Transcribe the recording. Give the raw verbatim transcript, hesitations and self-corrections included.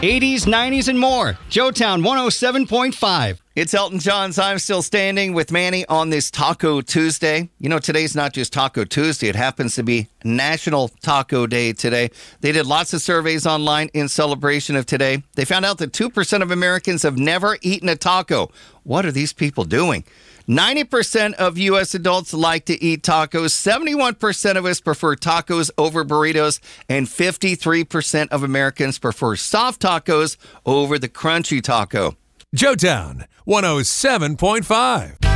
eighties, nineties, and more. Joetown one oh seven point five. It's Elton John's I'm Still Standing with Manny on this Taco Tuesday. You know, today's not just Taco Tuesday. It happens to be National Taco Day today. They did lots of surveys online in celebration of today. They found out that two percent of Americans have never eaten a taco. What are these people doing? ninety percent of U S adults like to eat tacos. seventy-one percent of us prefer tacos over burritos. And fifty-three percent of Americans prefer soft tacos over the crunchy taco. Joetown one oh seven point five.